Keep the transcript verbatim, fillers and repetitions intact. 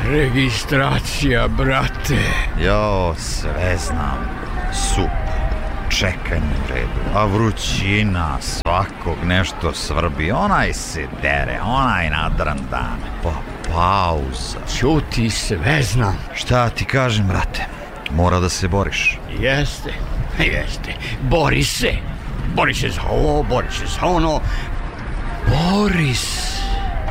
Registracija, brate. Jo, sve znam. Sup, čekanje u redu, a vrućina, svakog nešto svrbi, onaj se dere, onaj nadran dan, pa pauza. Ćuti, sve znam. Šta ti kažem, brate, mora da se boriš. Jeste, jeste, bori se. Bori se za ovo, bori se za ono. Bori se.